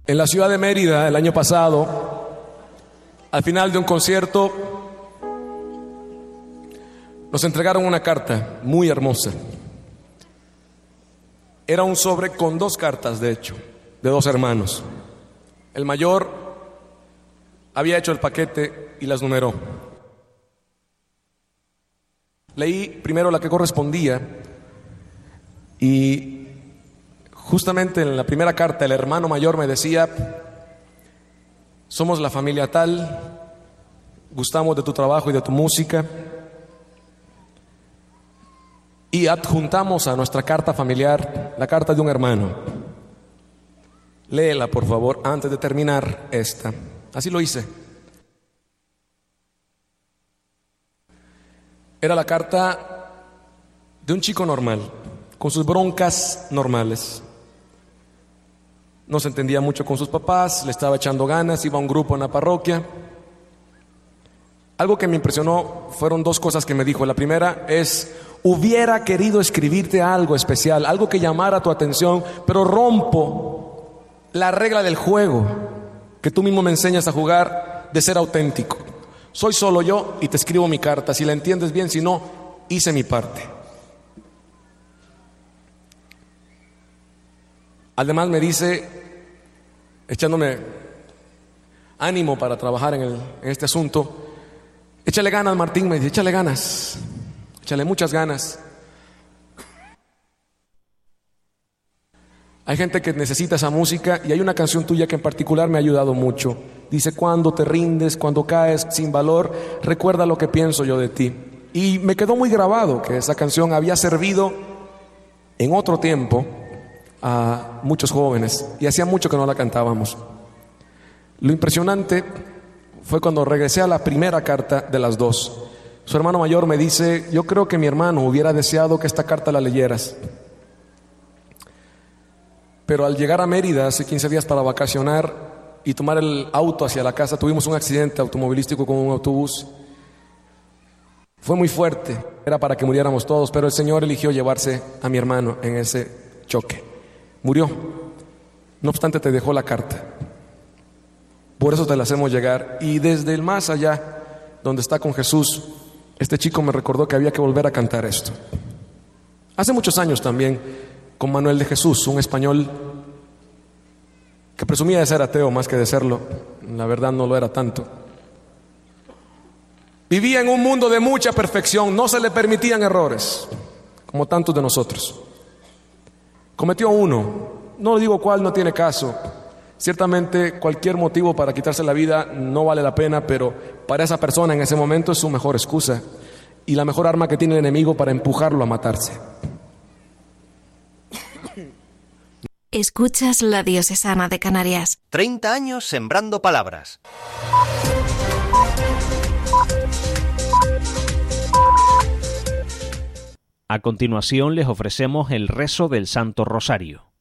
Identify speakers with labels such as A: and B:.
A: En la ciudad de Mérida, el año pasado, al final de un concierto, nos entregaron una carta muy hermosa. Era un sobre con 2 cartas, de hecho, de 2 hermanos. El mayor había hecho el paquete y las numeró. Leí primero la que correspondía y justamente en la primera carta el hermano mayor me decía: somos la familia tal, gustamos de tu trabajo y de tu música, y adjuntamos a nuestra carta familiar la carta de un hermano. Léela, por favor, antes de terminar esta. Así lo hice. Era la carta de un chico normal, con sus broncas normales. No se entendía mucho con sus papás, le estaba echando ganas, iba a un grupo en la parroquia. Algo que me impresionó fueron 2 cosas que me dijo. La primera es: hubiera querido escribirte algo especial, algo que llamara tu atención, pero rompo la regla del juego que tú mismo me enseñas a jugar, de ser auténtico. Soy solo yo y te escribo mi carta. Si la entiendes bien, si no, hice mi parte. Además me dice, echándome ánimo para trabajar en este asunto: échale ganas, Martín. Me dice, échale ganas, échale muchas ganas. Hay gente que necesita esa música, y hay una canción tuya que en particular me ha ayudado mucho. Dice: cuando te rindes, cuando caes sin valor, recuerda lo que pienso yo de ti. Y me quedó muy grabado que esa canción había servido en otro tiempo a muchos jóvenes, y hacía mucho que no la cantábamos. Lo impresionante fue cuando regresé a la primera carta de las 2. Su hermano mayor me dice: yo creo que mi hermano hubiera deseado que esta carta la leyeras, pero al llegar a Mérida hace 15 días para vacacionar y tomar el auto hacia la casa, tuvimos un accidente automovilístico con un autobús. Fue muy fuerte, era para que muriéramos todos, pero el Señor eligió llevarse a mi hermano en ese choque. Murió. No obstante, te dejó la carta. Por eso te la hacemos llegar. Y desde el más allá, donde está con Jesús, este chico me recordó que había que volver a cantar esto. Hace muchos años también, con Manuel de Jesús, un español que presumía de ser ateo más que de serlo. La verdad no lo era tanto. Vivía en un mundo de mucha perfección, no se le permitían errores, como tantos de nosotros. Cometió uno, no digo cuál, no tiene caso. Ciertamente cualquier motivo para quitarse la vida no vale la pena, pero para esa persona en ese momento es su mejor excusa y la mejor arma que tiene el enemigo para empujarlo a matarse.
B: Escuchas la Diocesana de Canarias.
C: 30 años sembrando palabras.
D: A continuación les ofrecemos el rezo del Santo Rosario.